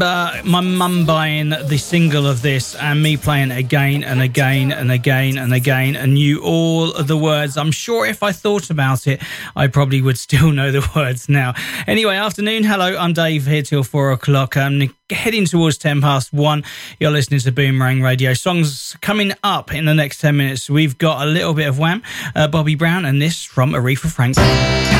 my mum buying the single of this and me playing it again and again and again and again and knew all of the words. I'm sure if I thought about it, I probably would still know the words now. Anyway, afternoon. Hello, I'm Dave here till 4 o'clock. I'm heading towards 10 past 1. You're listening to Boomerang Radio. Songs coming up in the next 10 minutes. We've got a little bit of Wham, Bobby Brown, and this from Aretha Franklin.